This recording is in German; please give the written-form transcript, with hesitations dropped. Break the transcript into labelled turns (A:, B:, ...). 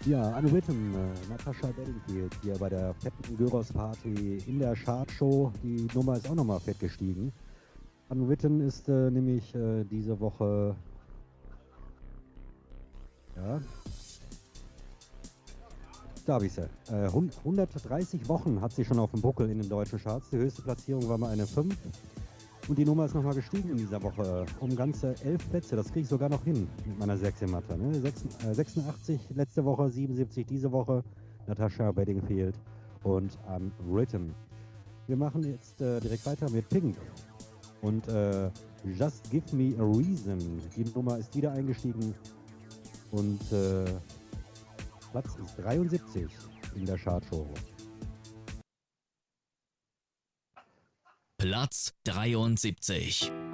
A: Ja, Unwritten, Natasha Bedingfield hier bei der fetten Gyros Party in der Chartshow. Die Nummer ist auch nochmal fett gestiegen. Unwritten ist nämlich diese Woche, ja, da habe ich sie. 130 Wochen hat sie schon auf dem Buckel in den deutschen Charts. Die höchste Platzierung war mal eine 5. Und die Nummer ist nochmal gestiegen in dieser Woche um ganze 11 Plätze. Das kriege ich sogar noch hin mit meiner 6 in Mathe. Ne? 86 letzte Woche, 77 diese Woche. Natasha Bedingfield und Unwritten. Wir machen jetzt direkt weiter mit Pink und Just Give Me a Reason. Die Nummer ist wieder eingestiegen und Platz ist 73 in der Chartshow.
B: Platz 73.